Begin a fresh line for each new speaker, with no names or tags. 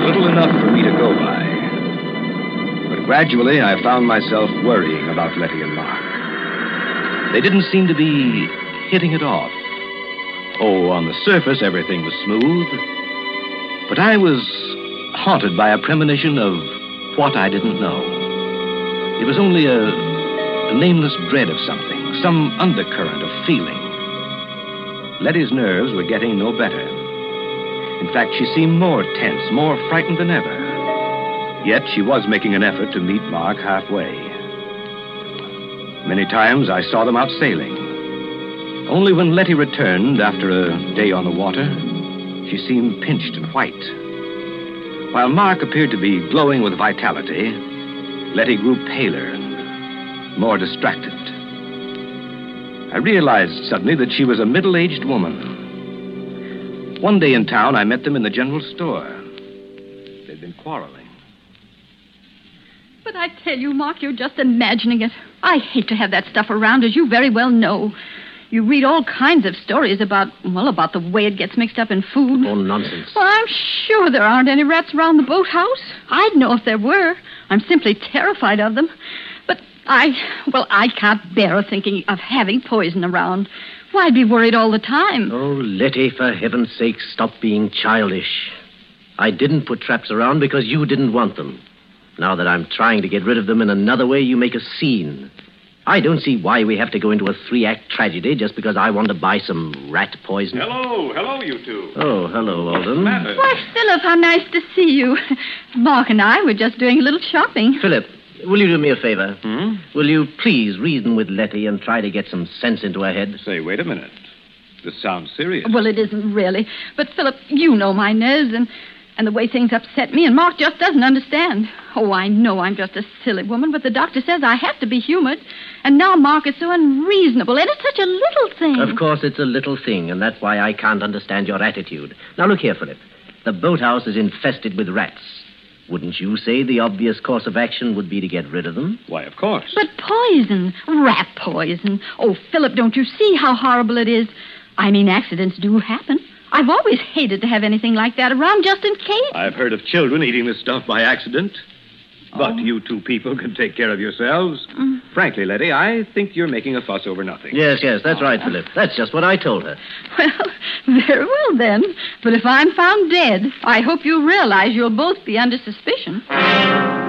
little enough for me to go by. But gradually, I found myself worrying about Letty and Mark. They didn't seem to be hitting it off. Oh, on the surface, everything was smooth. But I was haunted by a premonition of what I didn't know. It was only a nameless dread of something, some undercurrent of feeling. Letty's nerves were getting no better. In fact, she seemed more tense, more frightened than ever. Yet she was making an effort to meet Mark halfway. Many times I saw them out sailing. Only when Letty returned after a day on the water, she seemed pinched and white. While Mark appeared to be glowing with vitality, Letty grew paler and more distracted. I realized suddenly that she was a middle-aged woman. One day in town, I met them in the general store. They'd been quarreling.
But I tell you, Mark, you're just imagining it. I hate to have that stuff around, as you very well know. You read all kinds of stories about the way it gets mixed up in food.
Oh, nonsense.
Well, I'm sure there aren't any rats around the boathouse. I'd know if there were. I'm simply terrified of them. But I can't bear thinking of having poison around. Why be worried all the time?
Oh, Letty, for heaven's sake, stop being childish. I didn't put traps around because you didn't want them. Now that I'm trying to get rid of them in another way, you make a scene. I don't see why we have to go into a 3-act tragedy just because I want to buy some rat poison.
Hello, you two.
Oh, hello, Alden.
Why, Philip, how nice to see you. Mark and I were just doing a little shopping.
Philip, will you do me a favor? Will you please reason with Letty and try to get some sense into her head?
Say, wait a minute. This sounds serious.
Well, it isn't really. But, Philip, you know my nerves and the way things upset me, and Mark just doesn't understand. Oh, I know I'm just a silly woman, but the doctor says I have to be humored. And now Mark is so unreasonable, and it's such a little thing.
Of course it's a little thing, and that's why I can't understand your attitude. Now, look here, Philip. The boathouse is infested with rats. Wouldn't you say the obvious course of action would be to get rid of them?
Why, of course.
But poison, rat poison. Oh, Philip, don't you see how horrible it is? I mean, accidents do happen. I've always hated to have anything like that around just in case.
I've heard of children eating this stuff by accident. But you two people can take care of yourselves. Frankly, Letty, I think you're making a fuss over nothing.
Yes, that's right, Philip. That's just what I told her.
Well, very well then. But if I'm found dead, I hope you realize you'll both be under suspicion.